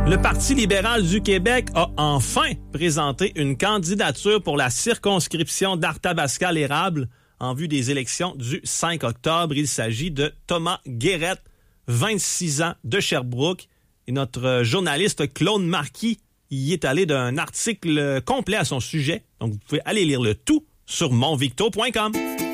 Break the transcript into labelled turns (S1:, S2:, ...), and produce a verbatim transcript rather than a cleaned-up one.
S1: Le Parti libéral du Québec a enfin présenté une candidature pour la circonscription d'Arthabasca-l'Érable en vue des élections du cinq octobre. Il s'agit de Thomas Guérette, vingt-six ans, de Sherbrooke. Et notre journaliste Claude Marquis y est allé d'un article complet à son sujet. Donc, vous pouvez aller lire le tout sur monvicto point com.